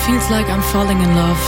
Feels like I'm falling in love.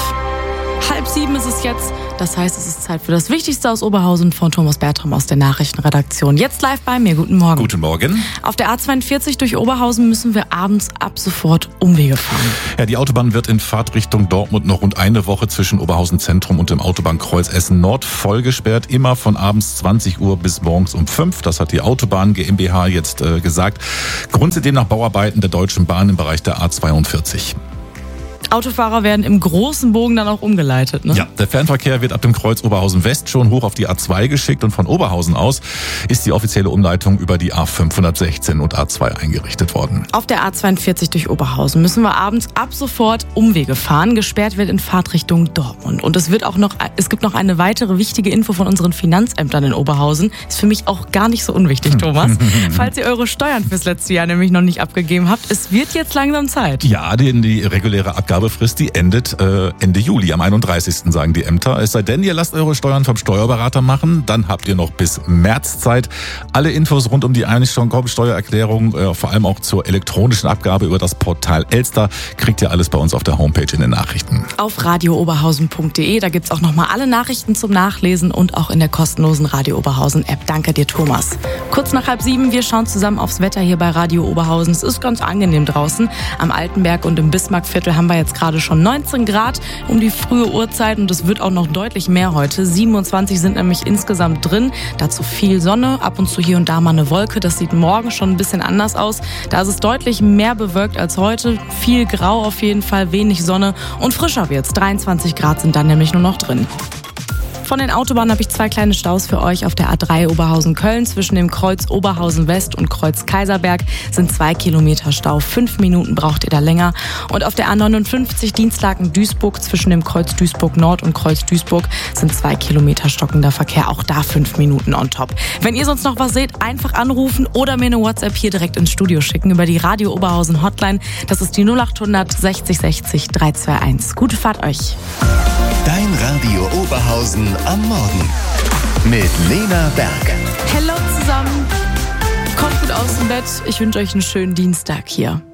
6:30 ist es jetzt. Das heißt, es ist Zeit für das Wichtigste aus Oberhausen von Thomas Bertram aus der Nachrichtenredaktion. Jetzt live bei mir. Guten Morgen. Guten Morgen. Auf der A42 durch Oberhausen müssen wir abends ab sofort Umwege fahren. Ja, die Autobahn wird in Fahrtrichtung Dortmund noch rund eine Woche zwischen Oberhausen Zentrum und dem Autobahnkreuz Essen Nord vollgesperrt. Immer von abends 20 Uhr bis morgens um 5. Das hat die Autobahn GmbH jetzt gesagt. Grund sind demnach Bauarbeiten der Deutschen Bahn im Bereich der A42. Autofahrer werden im großen Bogen dann auch umgeleitet, ne? Ja, der Fernverkehr wird ab dem Kreuz Oberhausen West schon hoch auf die A2 geschickt und von Oberhausen aus ist die offizielle Umleitung über die A516 und A2 eingerichtet worden. Auf der A42 durch Oberhausen müssen wir abends ab sofort Umwege fahren. Gesperrt wird in Fahrtrichtung Dortmund. Und es gibt noch eine weitere wichtige Info von unseren Finanzämtern in Oberhausen. Ist für mich auch gar nicht so unwichtig, Thomas. Falls ihr eure Steuern fürs letzte Jahr nämlich noch nicht abgegeben habt, es wird jetzt langsam Zeit. Ja, die reguläre Abgabefrist, die endet Ende Juli, am 31. sagen die Ämter. Es sei denn, ihr lasst eure Steuern vom Steuerberater machen, dann habt ihr noch bis März Zeit. Alle Infos rund um die Einkommensteuererklärung, vor allem auch zur elektronischen Abgabe über das Portal Elster, kriegt ihr alles bei uns auf der Homepage in den Nachrichten. Auf radiooberhausen.de, da gibt's auch nochmal alle Nachrichten zum Nachlesen und auch in der kostenlosen Radio Oberhausen App. Danke dir, Thomas. Kurz nach 6:30, wir schauen zusammen aufs Wetter hier bei Radio Oberhausen. Es ist ganz angenehm draußen. Am Altenberg und im Bismarckviertel haben wir jetzt gerade schon 19 Grad um die frühe Uhrzeit und es wird auch noch deutlich mehr heute. 27 sind nämlich insgesamt drin. Dazu viel Sonne, ab und zu hier und da mal eine Wolke. Das sieht morgen schon ein bisschen anders aus. Da ist es deutlich mehr bewölkt als heute. Viel Grau auf jeden Fall, wenig Sonne und frischer wird's. 23 Grad sind dann nämlich nur noch drin. Von den Autobahnen habe ich 2 kleine Staus für euch. Auf der A3 Oberhausen-Köln zwischen dem Kreuz Oberhausen-West und Kreuz Kaiserberg sind 2 Kilometer Stau. 5 Minuten braucht ihr da länger. Und auf der A59 Dienstlaken-Duisburg zwischen dem Kreuz Duisburg-Nord und Kreuz Duisburg sind 2 Kilometer stockender Verkehr. Auch da 5 Minuten on top. Wenn ihr sonst noch was seht, einfach anrufen oder mir eine WhatsApp hier direkt ins Studio schicken über die Radio Oberhausen Hotline. Das ist die 0800 60 60 321. Gute Fahrt euch. Dein Radio Oberhausen am Morgen mit Lena Berg. Hallo zusammen. Kommt gut aus dem Bett. Ich wünsche euch einen schönen Dienstag hier.